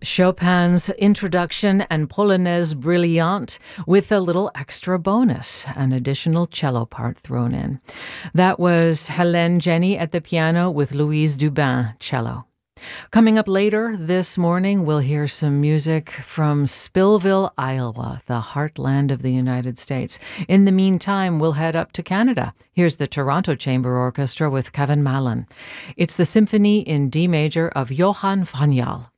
Chopin's Introduction and Polonaise Brillante with a little extra bonus, an additional cello part thrown in. That was Hélène Jenny at the piano with Louise Dubin, cello. Coming up later this morning, we'll hear some music from Spillville, Iowa, the heartland of the United States. In the meantime, we'll head up to Canada. Here's the Toronto Chamber Orchestra with Kevin Mallon. It's the Symphony in D major of Johann Frohnjal.